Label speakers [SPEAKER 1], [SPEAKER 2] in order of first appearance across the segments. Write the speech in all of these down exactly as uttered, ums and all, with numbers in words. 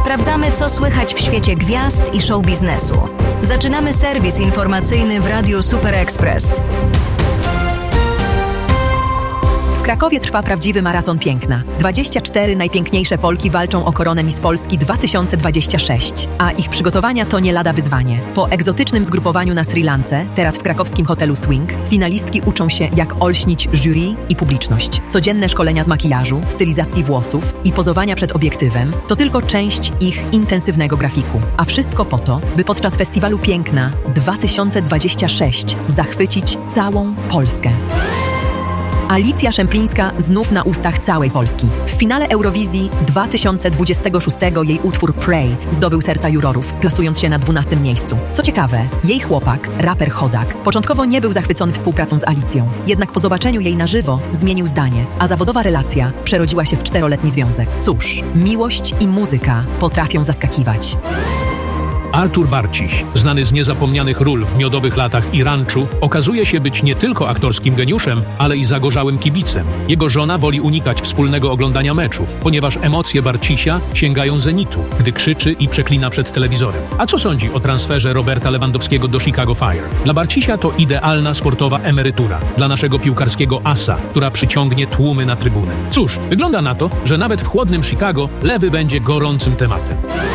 [SPEAKER 1] Sprawdzamy, co słychać w świecie gwiazd i show biznesu. Zaczynamy serwis informacyjny w Radiu Super Express.
[SPEAKER 2] W Krakowie trwa prawdziwy maraton piękna. dwadzieścia cztery najpiękniejsze Polki walczą o koronę Miss Polski dwa tysiące dwadzieścia sześć, a ich przygotowania to nie lada wyzwanie. Po egzotycznym zgrupowaniu na Sri Lance, teraz w krakowskim hotelu Swing, finalistki uczą się, jak olśnić jury i publiczność. Codzienne szkolenia z makijażu, stylizacji włosów i pozowania przed obiektywem to tylko część ich intensywnego grafiku. A wszystko po to, by podczas Festiwalu Piękna dwa tysiące dwadzieścia sześć zachwycić całą Polskę. Alicja Szemplińska znów na ustach całej Polski. W finale Eurowizji dwa tysiące dwudziestego szóstego jej utwór Pray zdobył serca jurorów, plasując się na dwunastym miejscu. Co ciekawe, jej chłopak, raper Chodak, początkowo nie był zachwycony współpracą z Alicją. Jednak po zobaczeniu jej na żywo zmienił zdanie, a zawodowa relacja przerodziła się w czteroletni związek. Cóż, miłość i muzyka potrafią zaskakiwać.
[SPEAKER 3] Artur Barciś, znany z niezapomnianych ról w Miodowych latach i Ranczu, okazuje się być nie tylko aktorskim geniuszem, ale i zagorzałym kibicem. Jego żona woli unikać wspólnego oglądania meczów, ponieważ emocje Barcisia sięgają zenitu, gdy krzyczy i przeklina przed telewizorem. A co sądzi o transferze Roberta Lewandowskiego do Chicago Fire? Dla Barcisia to idealna sportowa emerytura, dla naszego piłkarskiego asa, która przyciągnie tłumy na trybuny. Cóż, wygląda na to, że nawet w chłodnym Chicago Lewy będzie gorącym tematem.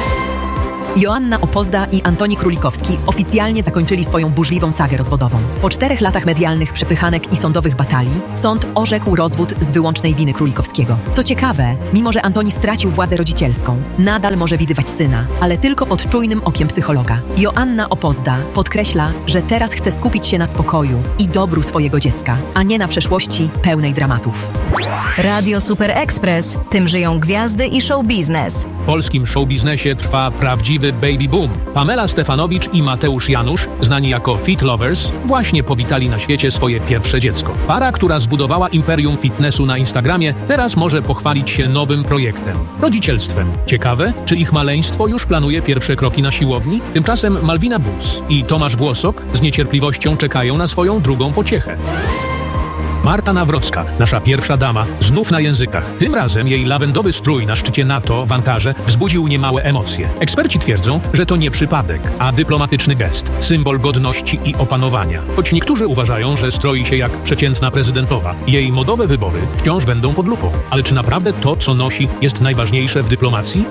[SPEAKER 2] Joanna Opozda i Antoni Królikowski oficjalnie zakończyli swoją burzliwą sagę rozwodową. Po czterech latach medialnych przepychanek i sądowych batalii, sąd orzekł rozwód z wyłącznej winy Królikowskiego. Co ciekawe, mimo że Antoni stracił władzę rodzicielską, nadal może widywać syna, ale tylko pod czujnym okiem psychologa. Joanna Opozda podkreśla, że teraz chce skupić się na spokoju i dobru swojego dziecka, a nie na przeszłości pełnej dramatów.
[SPEAKER 1] Radio Super Express, tym żyją gwiazdy i show biznes.
[SPEAKER 3] W polskim show biznesie trwa prawdziwy baby boom. Pamela Stefanowicz i Mateusz Janusz, znani jako Fit Lovers, właśnie powitali na świecie swoje pierwsze dziecko. Para, która zbudowała imperium fitnessu na Instagramie, teraz może pochwalić się nowym projektem – rodzicielstwem. Ciekawe, czy ich maleństwo już planuje pierwsze kroki na siłowni? Tymczasem Malwina Bus i Tomasz Włosok z niecierpliwością czekają na swoją drugą pociechę. Marta Nawrocka, nasza pierwsza dama, znów na językach. Tym razem jej lawendowy strój na szczycie NATO w Ankarze wzbudził niemałe emocje. Eksperci twierdzą, że to nie przypadek, a dyplomatyczny gest, symbol godności i opanowania. Choć niektórzy uważają, że stroi się jak przeciętna prezydentowa. Jej modowe wybory wciąż będą pod lupą. Ale czy naprawdę to, co nosi, jest najważniejsze w dyplomacji?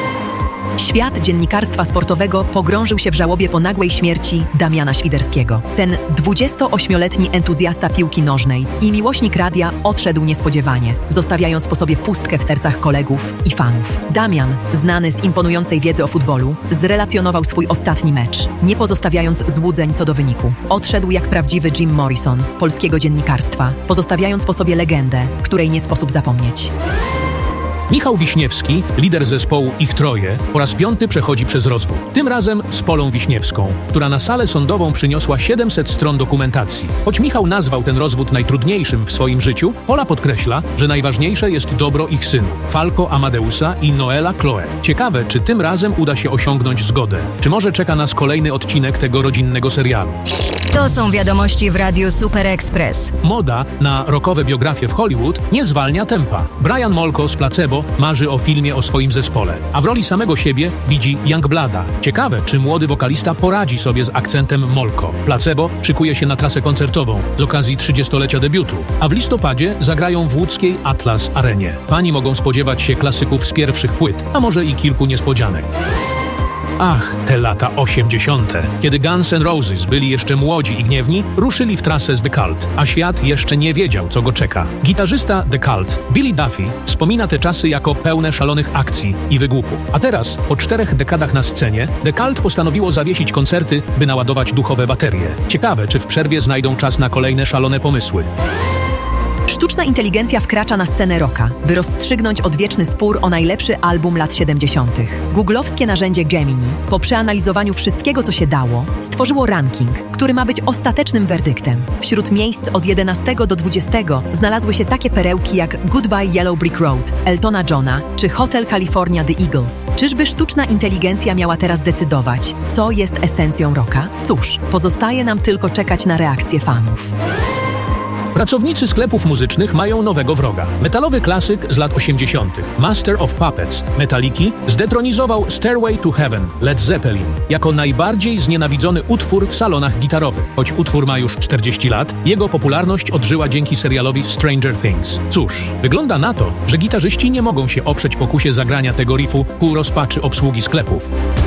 [SPEAKER 2] Świat dziennikarstwa sportowego pogrążył się w żałobie po nagłej śmierci Damiana Świderskiego. Ten dwudziestoośmioletni entuzjasta piłki nożnej i miłośnik radia odszedł niespodziewanie, zostawiając po sobie pustkę w sercach kolegów i fanów. Damian, znany z imponującej wiedzy o futbolu, zrelacjonował swój ostatni mecz, nie pozostawiając złudzeń co do wyniku. Odszedł jak prawdziwy Jim Morrison polskiego dziennikarstwa, pozostawiając po sobie legendę, której nie sposób zapomnieć.
[SPEAKER 3] Michał Wiśniewski, lider zespołu Ich Troje, po raz piąty przechodzi przez rozwód. Tym razem z Polą Wiśniewską, która na salę sądową przyniosła siedemset stron dokumentacji. Choć Michał nazwał ten rozwód najtrudniejszym w swoim życiu, Pola podkreśla, że najważniejsze jest dobro ich synów, Falco Amadeusa i Noela Chloe. Ciekawe, czy tym razem uda się osiągnąć zgodę. Czy może czeka nas kolejny odcinek tego rodzinnego serialu?
[SPEAKER 1] To są wiadomości w Radiu Super Express.
[SPEAKER 3] Moda na rockowe biografie w Hollywood nie zwalnia tempa. Brian Molko z Placebo marzy o filmie o swoim zespole, a w roli samego siebie widzi Youngblada. Ciekawe, czy młody wokalista poradzi sobie z akcentem Molko. Placebo szykuje się na trasę koncertową z okazji trzydziestolecia debiutu, a w listopadzie zagrają w łódzkiej Atlas Arenie. Fani mogą spodziewać się klasyków z pierwszych płyt, a może i kilku niespodzianek. Ach, te lata osiemdziesiąte. Kiedy Guns N' Roses byli jeszcze młodzi i gniewni, ruszyli w trasę z The Cult, a świat jeszcze nie wiedział, co go czeka. Gitarzysta The Cult, Billy Duffy, wspomina te czasy jako pełne szalonych akcji i wygłupów. A teraz, po czterech dekadach na scenie, The Cult postanowiło zawiesić koncerty, by naładować duchowe baterie. Ciekawe, czy w przerwie znajdą czas na kolejne szalone pomysły.
[SPEAKER 2] Sztuczna inteligencja wkracza na scenę rocka, by rozstrzygnąć odwieczny spór o najlepszy album lat siedemdziesiątych. Googlowskie narzędzie Gemini, po przeanalizowaniu wszystkiego, co się dało, stworzyło ranking, który ma być ostatecznym werdyktem. Wśród miejsc od jedenastego do dwudziestego znalazły się takie perełki jak Goodbye Yellow Brick Road, Eltona Johna czy Hotel California The Eagles. Czyżby sztuczna inteligencja miała teraz decydować, co jest esencją rocka? Cóż, pozostaje nam tylko czekać na reakcję fanów.
[SPEAKER 3] Pracownicy sklepów muzycznych mają nowego wroga. Metalowy klasyk z lat osiemdziesiątych. Master of Puppets Metaliki zdetronizował Stairway to Heaven Led Zeppelin jako najbardziej znienawidzony utwór w salonach gitarowych. Choć utwór ma już czterdzieści lat, jego popularność odżyła dzięki serialowi Stranger Things. Cóż, wygląda na to, że gitarzyści nie mogą się oprzeć pokusie zagrania tego riffu ku rozpaczy obsługi sklepów.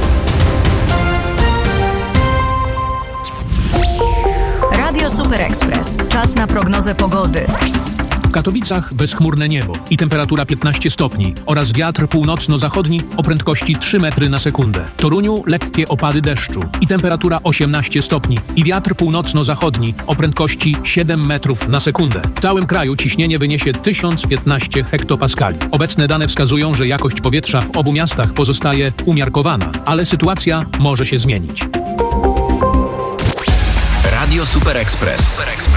[SPEAKER 1] Radio Super Express. Czas na prognozę pogody.
[SPEAKER 3] W Katowicach bezchmurne niebo i temperatura piętnaście stopni oraz wiatr północno-zachodni o prędkości trzy metry na sekundę. W Toruniu lekkie opady deszczu i temperatura osiemnaście stopni i wiatr północno-zachodni o prędkości siedem metrów na sekundę. W całym kraju ciśnienie wyniesie tysiąc piętnaście hektopaskali. Obecne dane wskazują, że jakość powietrza w obu miastach pozostaje umiarkowana, ale sytuacja może się zmienić.
[SPEAKER 4] Radio Super Express.